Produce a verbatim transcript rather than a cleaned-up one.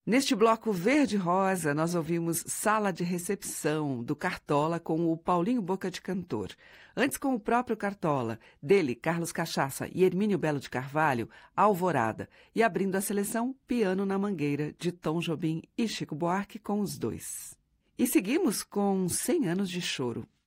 Neste bloco verde-rosa, nós ouvimos Sala de Recepção, do Cartola, com o Paulinho Boca de Cantor. Antes, com o próprio Cartola, dele, Carlos Cachaça e Hermínio Belo de Carvalho, Alvorada. E abrindo a seleção, Piano na Mangueira, de Tom Jobim e Chico Buarque, com os dois. E seguimos com Cem Anos de Choro,